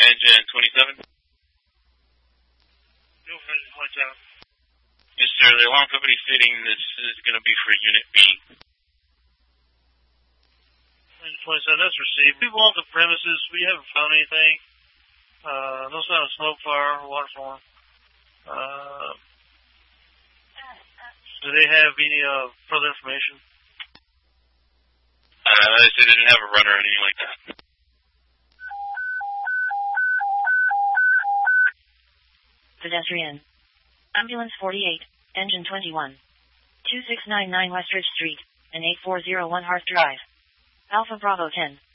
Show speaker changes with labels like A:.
A: engine 27.
B: No, engine 27.
A: Yes, sir. The alarm company stating this is going to be for Unit B.
B: Engine 27, that's received. People on the premises, we haven't found anything. No sign of smoke, fire, or water form. Do they have any further information?
A: They didn't have a runner or anything like that.
C: Pedestrian. Ambulance 48, engine 21. 2699 Westridge Street, and 8401 Hart Drive. Alpha Bravo 10.